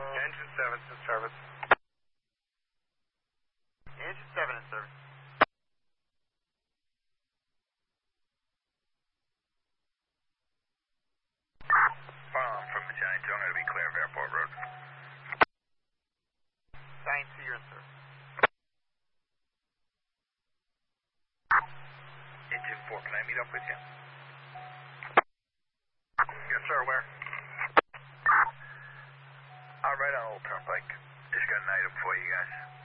Engine 7's in service. Engine 7 in service. I'm from the Giant 2. I'm going to be clear of Airport Road. Giant 2, you're in service. Engine 4, can I meet up with you? Yes, sir, where? Right on Old Turnpike. Just got an item for you guys.